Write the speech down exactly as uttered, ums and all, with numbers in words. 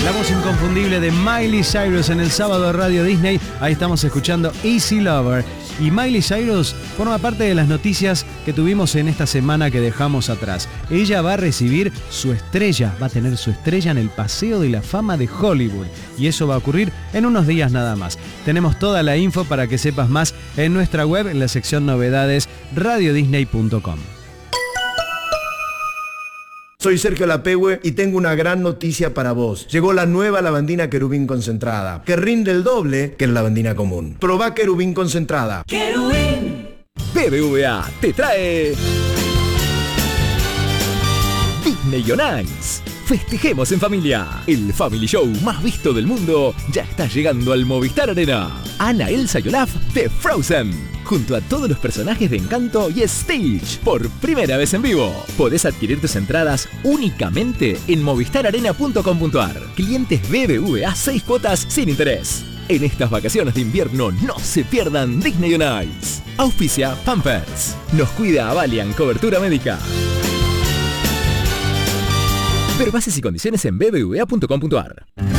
La voz inconfundible de Miley Cyrus en el sábado de Radio Disney. Ahí estamos escuchando Easy Lover. Y Miley Cyrus forma parte de las noticias que tuvimos en esta semana que dejamos atrás. Ella va a recibir su estrella, va a tener su estrella en el Paseo de la Fama de Hollywood. Y eso va a ocurrir en unos días nada más. Tenemos toda la info para que sepas más en nuestra web, en la sección novedades, radio disney punto com. Soy Sergio Lapehue y tengo una gran noticia para vos. Llegó la nueva lavandina Querubín concentrada, que rinde el doble que la lavandina común. Probá Querubín concentrada. ¡Querubín! B B V A te trae Disney on Ice. Festejemos en familia. El Family Show más visto del mundo ya está llegando al Movistar Arena. Anna, Elsa y Olaf de Frozen, junto a todos los personajes de Encanto y Stitch, por primera vez en vivo. Podés adquirir tus entradas únicamente en movistar arena punto com punto ar. Clientes B B V A, seis cuotas sin interés. En estas vacaciones de invierno no se pierdan Disney on Ice. Auspicia Pampers. Nos cuida Avalian Cobertura Médica. Ver bases y condiciones en b b v a punto com punto ar.